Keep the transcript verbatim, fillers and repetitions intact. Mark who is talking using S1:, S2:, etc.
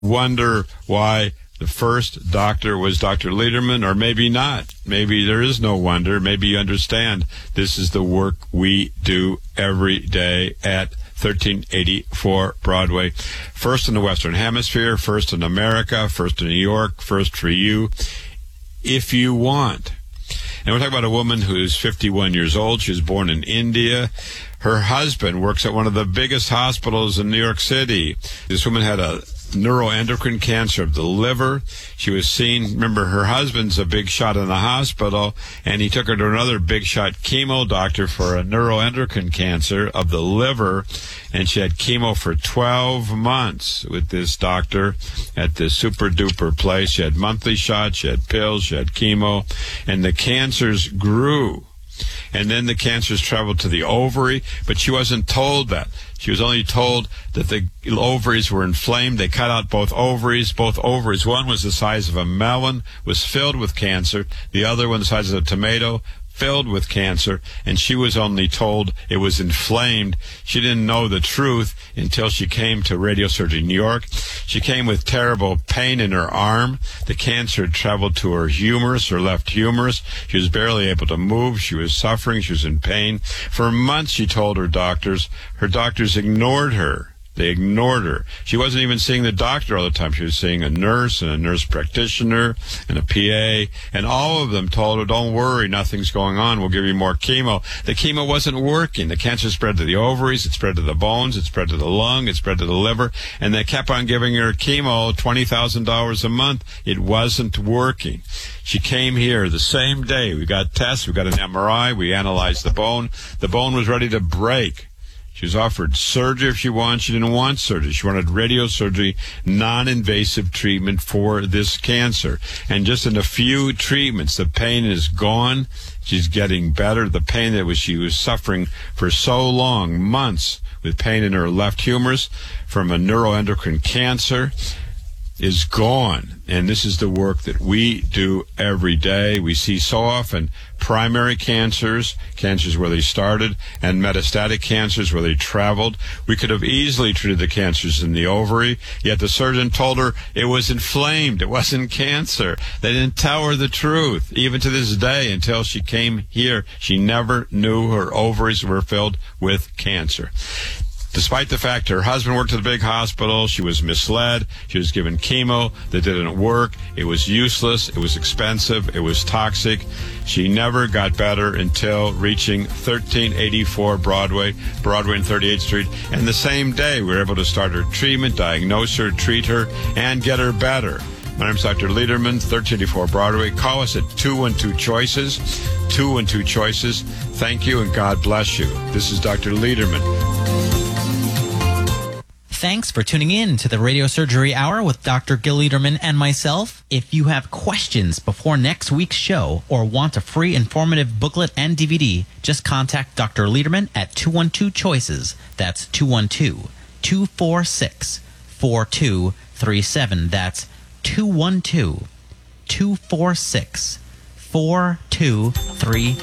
S1: wonder why the first doctor was Doctor Lederman, or maybe not. Maybe there is no wonder. Maybe you understand this is the work we do every day at thirteen eighty-four Broadway. First in the Western Hemisphere, first in America, first in New York, first for you, if you want. And we're talking about a woman who's fifty-one years old. She was born in India. Her husband works at one of the biggest hospitals in New York City. This woman had a neuroendocrine cancer of the liver. She was seen, remember, her husband's a big shot in the hospital, and he took her to another big shot chemo doctor for a neuroendocrine cancer of the liver, and she had chemo for twelve months with this doctor at this super duper place. She had monthly shots, she had pills, she had chemo, and the cancers grew. And then the cancers traveled to the ovary, but she wasn't told that. She was only told that the ovaries were inflamed. They cut out both ovaries. Both ovaries, one was the size of a melon, was filled with cancer. The other one, the size of a tomato, filled with cancer, and she was only told it was inflamed. She didn't know the truth until she came to Radiosurgery New York. She came with terrible pain in her arm. The cancer had traveled to her humerus, her left humerus. She was barely able to move. She was suffering. She was in pain. For months, she told her doctors. Her doctors ignored her. They ignored her. She wasn't even seeing the doctor all the time. She was seeing a nurse and a nurse practitioner and a P A, and all of them told her, don't worry, nothing's going on. We'll give you more chemo. The chemo wasn't working. The cancer spread to the ovaries, it spread to the bones, it spread to the lung, it spread to the liver, and they kept on giving her chemo, twenty thousand dollars a month. It wasn't working. She came here the same day. We got tests, we got an M R I, we analyzed the bone. The bone was ready to break. She was offered surgery if she wanted. She didn't want surgery. She wanted radiosurgery, non-invasive treatment for this cancer. And just in a few treatments, the pain is gone. She's getting better. The pain that was she was suffering for so long, months, with pain in her left humerus from a neuroendocrine cancer, is gone. And this is the work that we do every day. We see so often primary cancers, cancers where they started, and metastatic cancers where they traveled. We could have easily treated the cancers in the ovary, yet the surgeon told her it was inflamed. It wasn't cancer. They didn't tell her the truth. Even to this day, until she came here, she never knew her ovaries were filled with cancer. Despite the fact her husband worked at a big hospital, she was misled. She was given chemo that didn't work. It was useless. It was expensive. It was toxic. She never got better until reaching thirteen eighty-four Broadway, Broadway and thirty-eighth Street. And the same day, we were able to start her treatment, diagnose her, treat her, and get her better. My name is Doctor Lederman, thirteen eighty-four Broadway. Call us at two one two choices, two one two choices. Thank you, and God bless you. This is Doctor Lederman.
S2: Thanks for tuning in to the Radiosurgery Hour with Doctor Gil Lederman and myself. If you have questions before next week's show or want a free informative booklet and D V D, just contact Doctor Lederman at two one two choices. That's two one two, two four six, four two three seven. That's two one two, two four six, four two three seven.